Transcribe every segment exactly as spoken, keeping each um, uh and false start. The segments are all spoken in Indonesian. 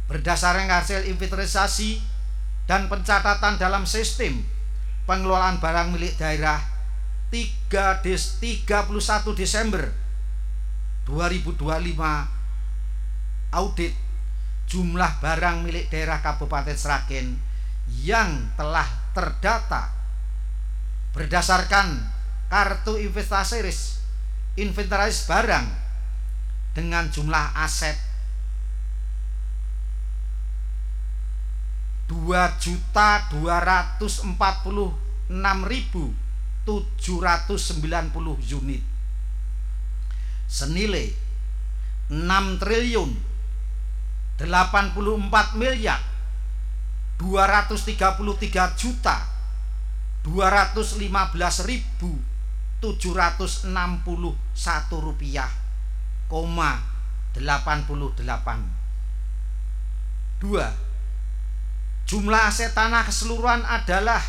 berdasarkan hasil inventarisasi dan pencatatan dalam sistem pengelolaan barang milik daerah tiga puluh satu Desember dua ribu dua puluh lima, audit jumlah barang milik daerah Kabupaten Sragen yang telah terdata berdasarkan kartu inventaris inventaris barang dengan jumlah aset dua juta dua ratus empat puluh enam ribu tujuh ratus sembilan puluh unit senilai enam triliun delapan puluh empat miliar dua ratus tiga puluh tiga juta dua ratus lima belas ribu tujuh ratus enam puluh satu rupiah koma delapan puluh delapan. Dua, jumlah aset tanah keseluruhan adalah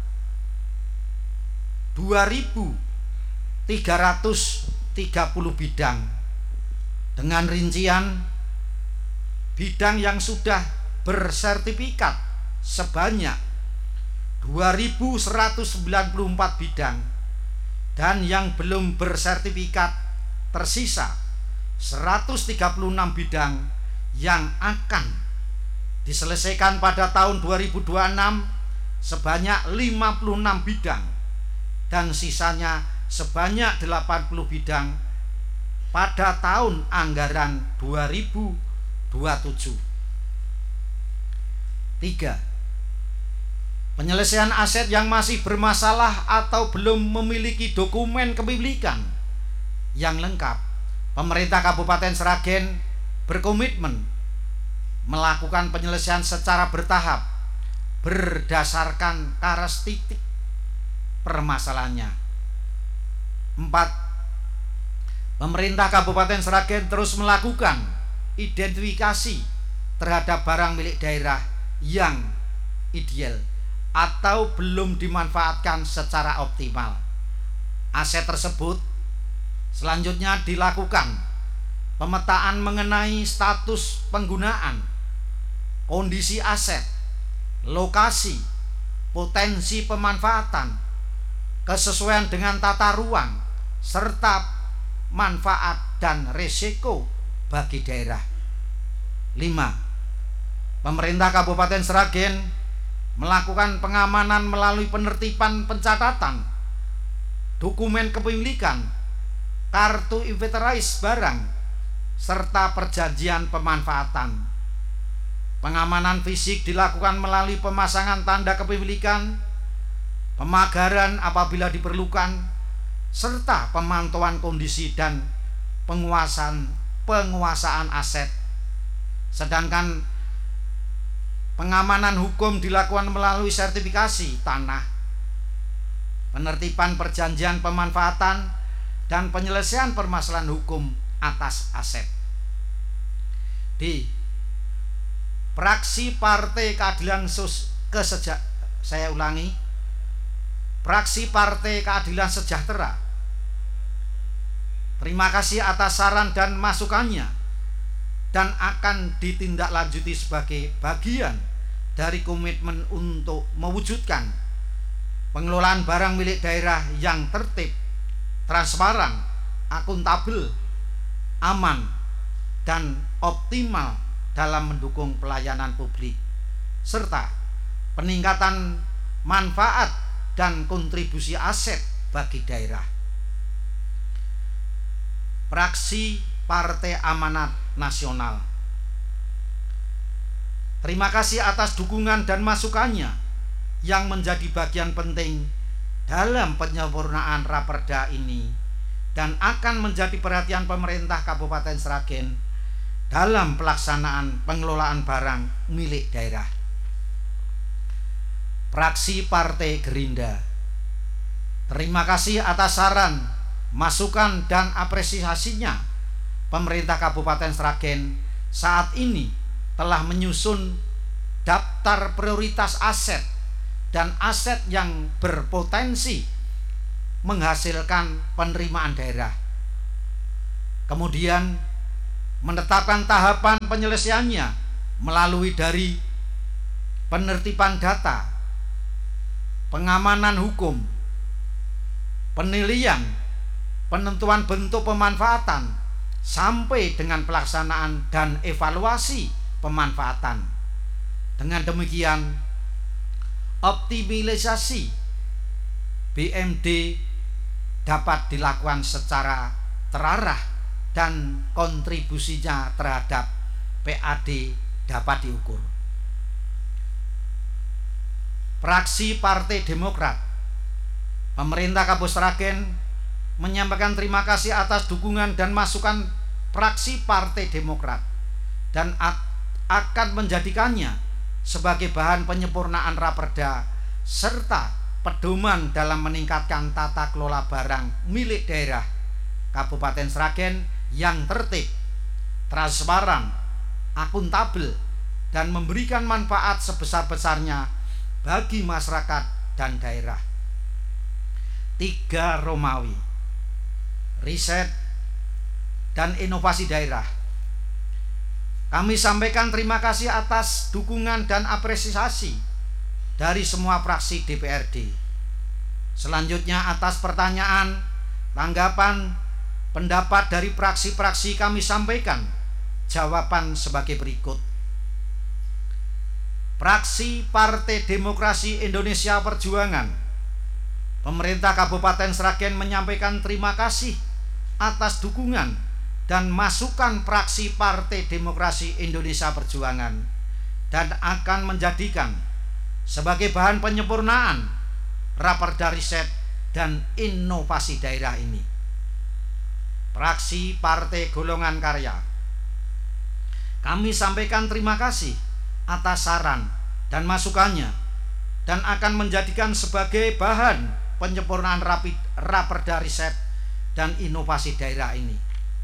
dua ribu tiga ratus tiga puluh bidang dengan rincian bidang yang sudah bersertifikat sebanyak dua ribu seratus sembilan puluh empat bidang dan yang belum bersertifikat tersisa seratus tiga puluh enam bidang yang akan diselesaikan pada tahun dua ribu dua puluh enam sebanyak lima puluh enam bidang dan sisanya sebanyak delapan puluh bidang pada tahun anggaran dua ribu dua puluh tujuh. Tiga, penyelesaian aset yang masih bermasalah atau belum memiliki dokumen kepemilikan yang lengkap. Pemerintah Kabupaten Sragen berkomitmen melakukan penyelesaian secara bertahap berdasarkan karakteristik permasalahannya. Empat, pemerintah Kabupaten Sragen terus melakukan identifikasi terhadap barang milik daerah yang ideal atau belum dimanfaatkan secara optimal. Aset tersebut selanjutnya dilakukan pemetaan mengenai status penggunaan, kondisi aset, lokasi, potensi pemanfaatan, kesesuaian dengan tata ruang, serta manfaat dan risiko bagi daerah. Lima, pemerintah Kabupaten Sragen melakukan pengamanan melalui penertiban pencatatan dokumen kepemilikan, kartu inventaris barang, serta perjanjian pemanfaatan. Pengamanan fisik dilakukan melalui pemasangan tanda kepemilikan, pemagaran apabila diperlukan, serta pemantauan kondisi dan penguasaan penguasaan aset. Sedangkan pengamanan hukum dilakukan melalui sertifikasi tanah, penertiban perjanjian pemanfaatan, dan penyelesaian permasalahan hukum atas aset. D. Praksi Partai Keadilan Sos Keseja saya ulangi Praksi Partai Keadilan Sejahtera terima kasih atas saran dan masukannya dan akan ditindaklanjuti sebagai bagian dari komitmen untuk mewujudkan pengelolaan barang milik daerah yang tertib, transparan, akuntabel, aman, dan optimal dalam mendukung pelayanan publik serta peningkatan manfaat dan kontribusi aset bagi daerah. Praksi Partai Amanat Nasional terima kasih atas dukungan dan masukannya yang menjadi bagian penting dalam penyempurnaan Raperda ini dan akan menjadi perhatian pemerintah Kabupaten Sragen dalam pelaksanaan pengelolaan barang milik daerah. Praksi Partai Gerindra terima kasih atas saran, masukan, dan apresiasinya. Pemerintah Kabupaten Sragen saat ini telah menyusun daftar prioritas aset dan aset yang berpotensi menghasilkan penerimaan daerah. Kemudian menetapkan tahapan penyelesaiannya melalui dari penertiban data, pengamanan hukum, penilaian, penentuan bentuk pemanfaatan, sampai dengan pelaksanaan dan evaluasi pemanfaatan. Dengan demikian, optimalisasi B M D dapat dilakukan secara terarah dan kontribusinya terhadap P A D dapat diukur. Fraksi Partai Demokrat, pemerintah Kabupaten Sragen menyampaikan terima kasih atas dukungan dan masukan fraksi Partai Demokrat dan akan menjadikannya sebagai bahan penyempurnaan Raperda serta pedoman dalam meningkatkan tata kelola barang milik daerah Kabupaten Sragen yang tertib, transparan, akuntabel, dan memberikan manfaat sebesar-besarnya bagi masyarakat dan daerah. Tiga Romawi, riset dan inovasi daerah. Kami sampaikan terima kasih atas dukungan dan apresiasi dari semua fraksi D P R D. Selanjutnya, atas pertanyaan, tanggapan, pendapat dari fraksi-fraksi kami sampaikan jawaban sebagai berikut. Fraksi Partai Demokrasi Indonesia Perjuangan, pemerintah Kabupaten Sragen menyampaikan terima kasih atas dukungan dan masukan fraksi Partai Demokrasi Indonesia Perjuangan dan akan menjadikan sebagai bahan penyempurnaan Raperda riset dan inovasi daerah ini. Fraksi Partai Golongan Karya, kami sampaikan terima kasih atas saran dan masukannya dan akan menjadikan sebagai bahan penyempurnaan Raperda riset dan inovasi daerah ini.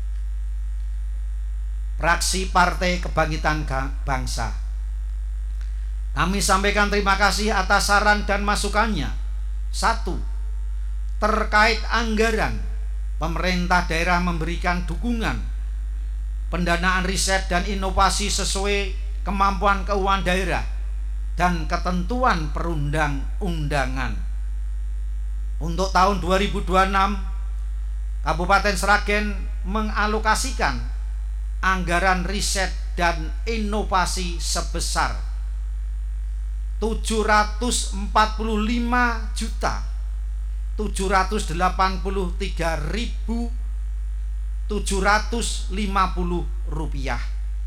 Fraksi Partai Kebangkitan Bangsa, kami sampaikan terima kasih atas saran dan masukannya. Satu, terkait anggaran, pemerintah daerah memberikan dukungan pendanaan riset dan inovasi sesuai kemampuan keuangan daerah dan ketentuan perundang-undangan. Untuk tahun dua ribu dua puluh enam, Kabupaten Sragen mengalokasikan anggaran riset dan inovasi sebesar tujuh ratus empat puluh lima juta tujuh ratus delapan puluh tiga ribu tujuh ratus lima puluh rupiah.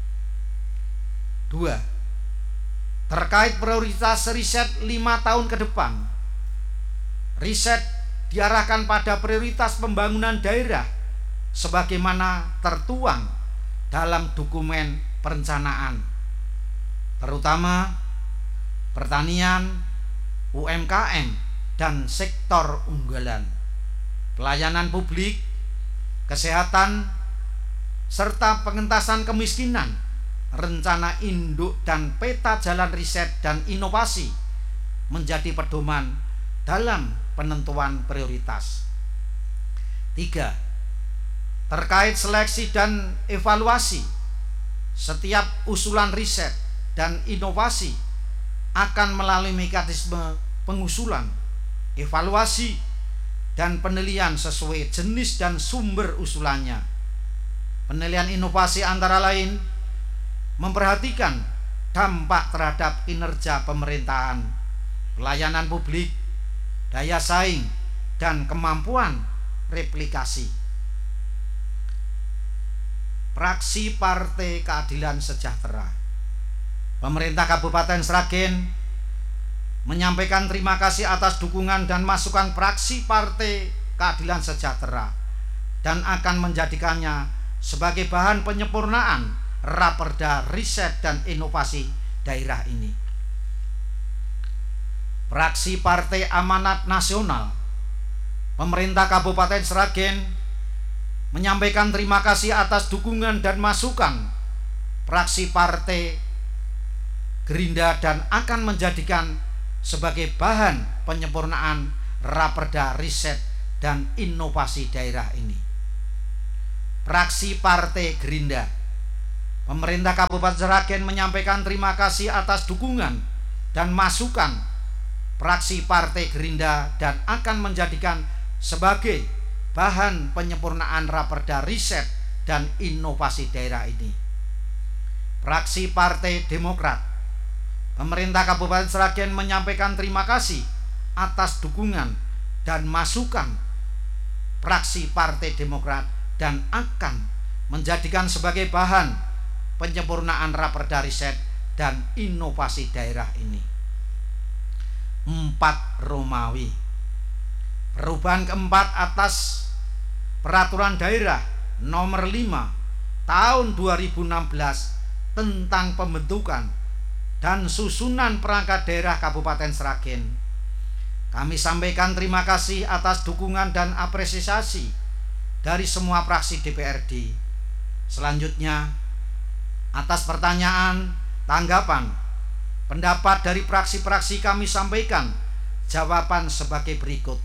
Dua, terkait prioritas riset lima tahun ke depan, riset diarahkan pada prioritas pembangunan daerah sebagaimana tertuang dalam dokumen perencanaan, terutama pertanian, U M K M, dan sektor unggulan, pelayanan publik, kesehatan, serta pengentasan kemiskinan. Rencana induk dan peta jalan riset dan inovasi menjadi pedoman dalam penentuan prioritas. Tiga, terkait seleksi dan evaluasi, setiap usulan riset dan inovasi akan melalui mekanisme pengusulan, evaluasi, dan penilaian sesuai jenis dan sumber usulannya. Penilaian inovasi antara lain memperhatikan dampak terhadap kinerja pemerintahan, pelayanan publik, daya saing, dan kemampuan replikasi. Fraksi Partai Keadilan Sejahtera, pemerintah Kabupaten Sragen menyampaikan terima kasih atas dukungan dan masukan fraksi Partai Keadilan Sejahtera dan akan menjadikannya sebagai bahan penyempurnaan Raperda riset dan inovasi daerah ini. Fraksi Partai Amanat Nasional, pemerintah Kabupaten Sragen menyampaikan terima kasih atas dukungan dan masukan fraksi Partai Gerindra dan akan menjadikan sebagai bahan penyempurnaan Raperda riset dan inovasi daerah ini. Fraksi Partai Gerindra, Pemerintah Kabupaten Sragen menyampaikan terima kasih atas dukungan dan masukan fraksi Partai Gerindra dan akan menjadikan sebagai bahan penyempurnaan Raperda Riset dan Inovasi Daerah ini. Fraksi Partai Demokrat, pemerintah Kabupaten Sragen menyampaikan terima kasih atas dukungan dan masukan fraksi Partai Demokrat dan akan menjadikan sebagai bahan penyempurnaan Raperda Riset dan Inovasi Daerah ini. Empat Romawi. Perubahan keempat atas Peraturan Daerah Nomor lima Tahun dua ribu enam belas tentang pembentukan dan susunan perangkat daerah Kabupaten Sragen. Kami sampaikan terima kasih atas dukungan dan apresiasi dari semua fraksi D P R D. Selanjutnya, atas pertanyaan, tanggapan, pendapat dari fraksi-fraksi kami sampaikan jawaban sebagai berikut.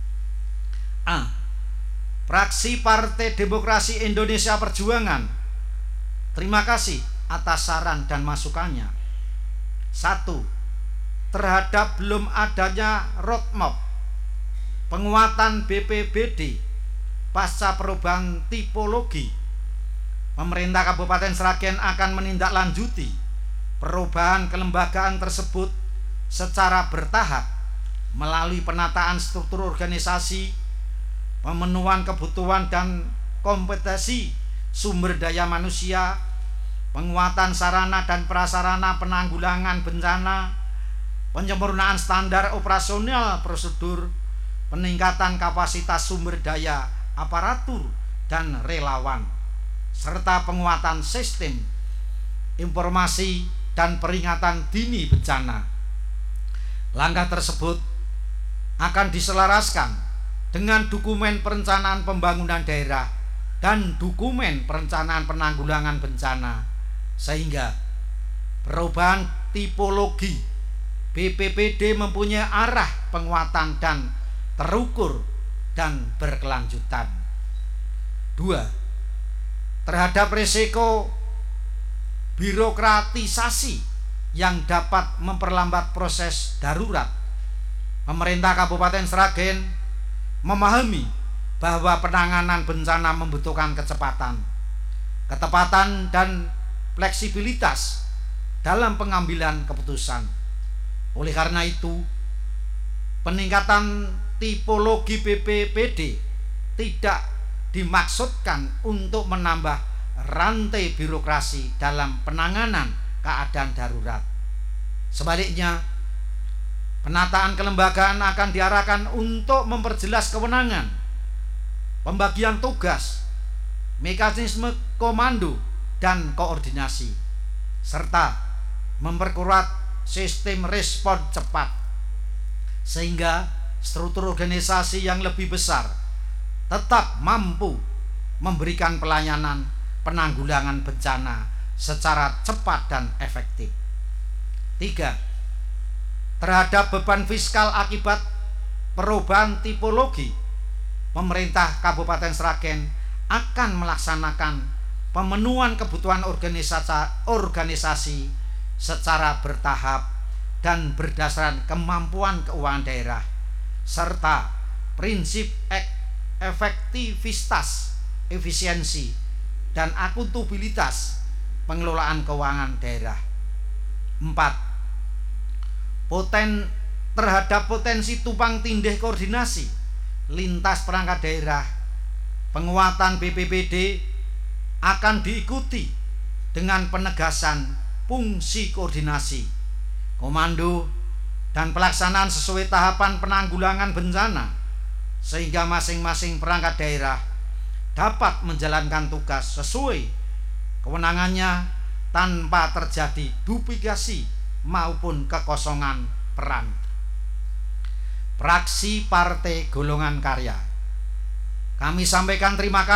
A. Fraksi Partai Demokrasi Indonesia Perjuangan, terima kasih atas saran dan masukannya. Satu. Terhadap belum adanya roadmap penguatan B P B D pasca perubahan tipologi, pemerintah Kabupaten Sragen akan menindaklanjuti perubahan kelembagaan tersebut secara bertahap melalui penataan struktur organisasi, pemenuhan kebutuhan dan kompetensi sumber daya manusia, penguatan sarana dan prasarana penanggulangan bencana, penyempurnaan standar operasional prosedur, peningkatan kapasitas sumber daya aparatur dan relawan, serta penguatan sistem informasi dan peringatan dini bencana. Langkah tersebut akan diselaraskan dengan dokumen perencanaan pembangunan daerah dan dokumen perencanaan penanggulangan bencana, sehingga perubahan tipologi B P B D mempunyai arah penguatan dan terukur dan berkelanjutan. Dua. Terhadap risiko birokratisasi yang dapat memperlambat proses darurat, pemerintah Kabupaten Sragen memahami bahwa penanganan bencana membutuhkan kecepatan, ketepatan, dan fleksibilitas dalam pengambilan keputusan. Oleh karena itu, peningkatan tipologi B P B D tidak dimaksudkan untuk menambah rantai birokrasi dalam penanganan keadaan darurat. Sebaliknya, penataan kelembagaan akan diarahkan untuk memperjelas kewenangan, pembagian tugas, mekanisme komando dan koordinasi, serta memperkuat sistem respon cepat, sehingga struktur organisasi yang lebih besar tetap mampu memberikan pelayanan penanggulangan bencana secara cepat dan efektif. Tiga. Terhadap beban fiskal akibat perubahan tipologi, pemerintah Kabupaten Sragen akan melaksanakan pemenuhan kebutuhan organisasi, organisasi secara bertahap dan berdasarkan kemampuan keuangan daerah serta prinsip efektivitas, efisiensi, dan akuntabilitas pengelolaan keuangan daerah. Empat. Poten terhadap potensi tumpang tindih koordinasi lintas perangkat daerah, penguatan B P B D akan diikuti dengan penegasan fungsi koordinasi, komando, dan pelaksanaan sesuai tahapan penanggulangan bencana, sehingga masing-masing perangkat daerah dapat menjalankan tugas sesuai kewenangannya tanpa terjadi duplikasi maupun kekosongan peran. Fraksi Partai Golongan Karya, kami sampaikan terima kasih